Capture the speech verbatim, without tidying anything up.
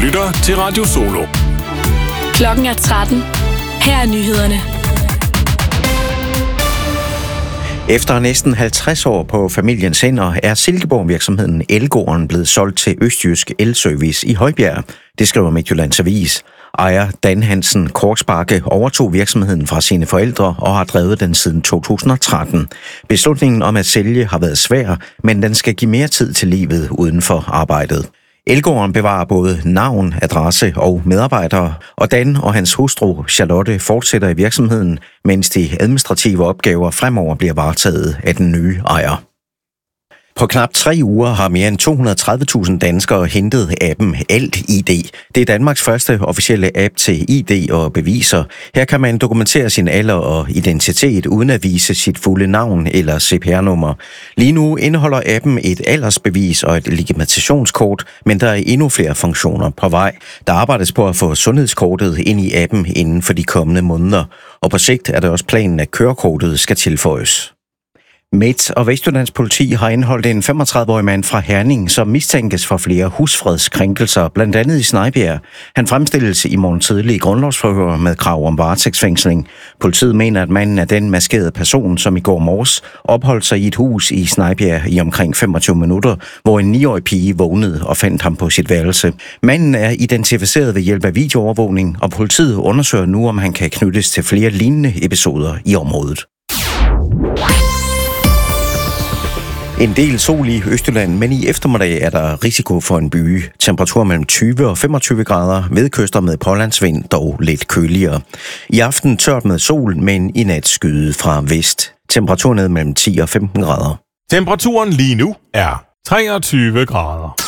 lytter til Radio Solo. Klokken er tretten. Her er nyhederne. Efter næsten halvtreds år på familiens hænder er Silkeborg-virksomheden Elgården blevet solgt til Østjysk Elservice i Højbjerg. Det skriver Midtjyllands Avis. Ejer Dan Hansen Korksbakke overtog virksomheden fra sine forældre og har drevet den siden to tusind og tretten. Beslutningen om at sælge har været svær, men den skal give mere tid til livet uden for arbejdet. Elgården bevarer både navn, adresse og medarbejdere, og Dan og hans hustru Charlotte fortsætter i virksomheden, mens de administrative opgaver fremover bliver varetaget af den nye ejer. På knap tre uger har mere end to hundrede og tredive tusind danskere hentet appen Alt I D. Det er Danmarks første officielle app til I D og beviser. Her kan man dokumentere sin alder og identitet uden at vise sit fulde navn eller C P R-nummer. Lige nu indeholder appen et aldersbevis og et legitimationskort, men der er endnu flere funktioner på vej. Der arbejdes på at få sundhedskortet ind i appen inden for de kommende måneder, og på sigt er det også planen, at kørekortet skal tilføjes. Midt- og Vestjyllands politi har indholdt en femogtredive-årig mand fra Herning, som mistænkes for flere husfredskrænkelser, blandt andet i Snejbjerg. Han fremstilles i morgen tidlig i grundlovsforhør med krav om varetægtsfængsling. Politiet mener, at manden er den maskerede person, som i går morges opholdt sig i et hus i Snejbjerg i omkring femogtyve minutter, hvor en niårig pige vågnede og fandt ham på sit værelse. Manden er identificeret ved hjælp af videoovervågning, og politiet undersøger nu, om han kan knyttes til flere lignende episoder i området. En del sol i Østjylland, men i eftermiddag er der risiko for en byge. Temperatur mellem tyve og femogtyve grader, ved kyster med pålandsvind, dog lidt køligere. I aften tørt med sol, men i nat skyde fra vest. Temperaturen ned mellem ti og femten grader. Temperaturen lige nu er treogtyve grader.